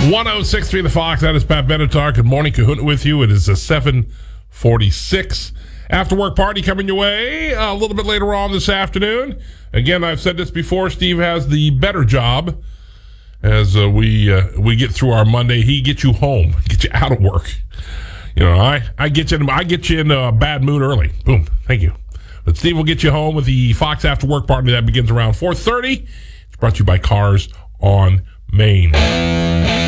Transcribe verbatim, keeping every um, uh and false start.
one oh six point three The Fox. That is Pat Benatar. Good morning, Kahuna with you. It is a seven forty-six. After work party coming your way a little bit later on this afternoon. Again, I've said this before. Steve has the better job as uh, we uh, we get through our Monday. He gets you home, get you out of work. You know, I, I get you in, I get you in a bad mood early. Boom. Thank you. But Steve will get you home with the Fox After Work party that begins around four thirty. It's brought to you by Cars on Main.